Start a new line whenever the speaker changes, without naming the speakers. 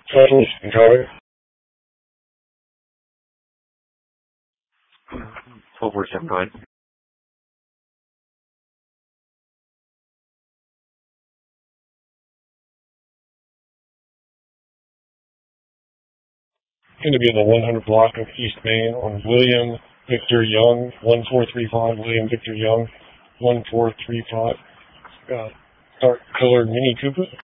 Specialist Chicago.
1247, go ahead.
Going to be in the 100 block of East Main on William Victor Young, 1435 William Victor Young, 1435. Dark colored Mini Cooper.